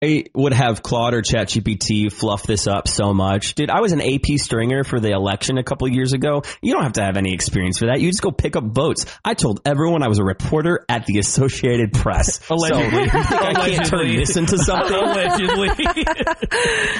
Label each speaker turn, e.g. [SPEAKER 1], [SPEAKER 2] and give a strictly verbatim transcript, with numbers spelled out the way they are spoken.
[SPEAKER 1] I would have Claude or ChatGPT fluff this up so much. Dude, I was an A P stringer for the election a couple years ago. You don't have to have any experience for that. You just go pick up votes. I told everyone I was a reporter at the Associated Press.
[SPEAKER 2] Allegedly.
[SPEAKER 1] So, I can't turn this into something.
[SPEAKER 2] Allegedly.